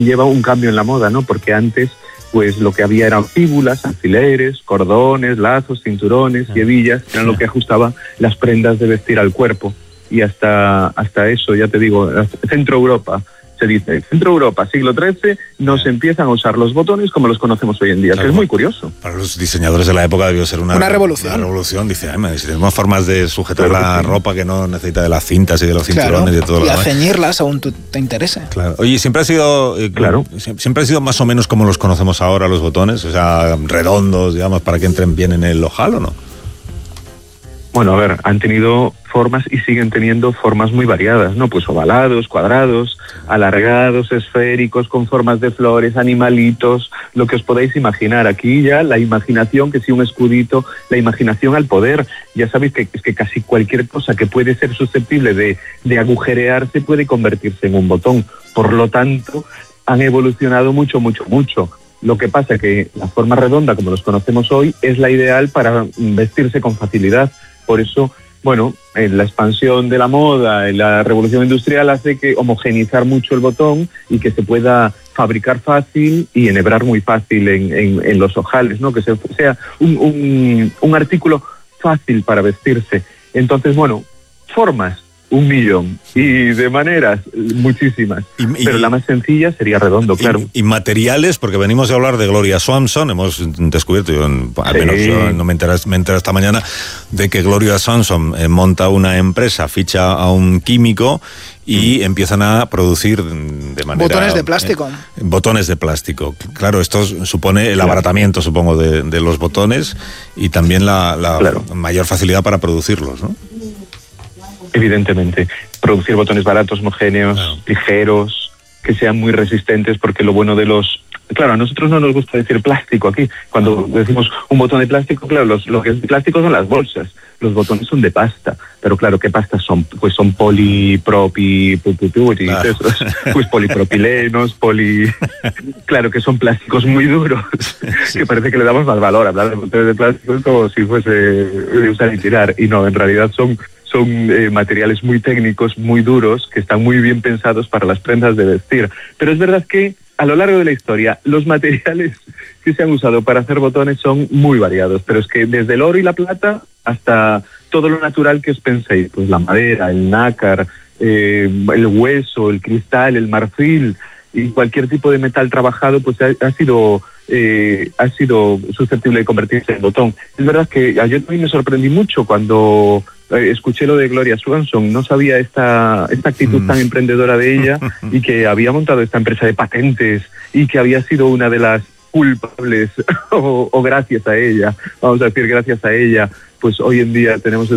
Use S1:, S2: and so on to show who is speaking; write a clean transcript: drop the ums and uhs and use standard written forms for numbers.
S1: lleva un cambio en la moda, ¿no? Porque antes, pues lo que había eran fíbulas, alfileres, cordones, lazos, cinturones y hebillas, eran lo que ajustaba las prendas de vestir al cuerpo. Y hasta eso, ya te digo, Centro Europa, se dice, Centro Europa, siglo XIII, no se empiezan a usar los botones como los conocemos hoy en día, claro, que es muy curioso.
S2: Para los diseñadores de la época debió ser una revolución. Una revolución, dice, si tenemos formas de sujetar la ropa que no necesita de las cintas y de los cinturones y de todo lo demás.
S3: Y a ceñirlas según te interese.
S2: Claro. Oye, siempre ha sido siempre ha sido más o menos como los conocemos ahora los botones, o sea, redondos, digamos, para que entren bien en el ojal, ¿o no?
S1: Bueno, a ver, han tenido formas y siguen teniendo formas muy variadas, ¿no? Pues ovalados, cuadrados, alargados, esféricos, con formas de flores, animalitos, lo que os podáis imaginar. Aquí ya la imaginación, que si un escudito, la imaginación al poder. Ya sabéis que es que casi cualquier cosa que puede ser susceptible de agujerearse puede convertirse en un botón. Por lo tanto, han evolucionado mucho. Lo que pasa es que la forma redonda, como los conocemos hoy, es la ideal para vestirse con facilidad. Por eso, bueno, la expansión de la moda, la revolución industrial hace que homogeneizar mucho el botón y que se pueda fabricar fácil y enhebrar muy fácil en los ojales, ¿no? Que sea un artículo fácil para vestirse. Entonces, bueno, formas 1.000.000 y de maneras muchísimas, pero la más sencilla sería redondo, claro.
S2: Y materiales, porque venimos a hablar de Gloria Swanson, hemos descubierto, al menos yo no me enteré esta mañana, de que Gloria Swanson monta una empresa, ficha a un químico y empiezan a producir de manera...
S3: Botones de plástico.
S2: Botones de plástico. Claro, esto supone el abaratamiento, supongo, de los botones y también la mayor facilidad para producirlos, ¿no?
S1: Evidentemente, producir botones baratos, homogéneos, ligeros, que sean muy resistentes, porque lo bueno de los... Claro, a nosotros no nos gusta decir plástico aquí. Cuando decimos un botón de plástico, claro, lo que es de plástico son las bolsas. Los botones son de pasta. Pero claro, ¿qué pastas son? Pues son pues polipropilenos, Claro, que son plásticos muy duros, que parece que le damos más valor. Hablar de botones de plástico es como si fuese de usar y tirar. Y no, en realidad son materiales muy técnicos, muy duros, que están muy bien pensados para las prendas de vestir. Pero es verdad que a lo largo de la historia los materiales que se han usado para hacer botones son muy variados, pero es que desde el oro y la plata hasta todo lo natural que os penséis, pues la madera, el nácar, el hueso, el cristal, el marfil y cualquier tipo de metal trabajado, pues ha sido susceptible de convertirse en botón. Es verdad que yo también me sorprendí mucho cuando escuché lo de Gloria Swanson. No sabía esta actitud tan emprendedora de ella y que había montado esta empresa de patentes y que había sido una de las culpables o gracias a ella, vamos a decir gracias a ella, pues hoy en día tenemos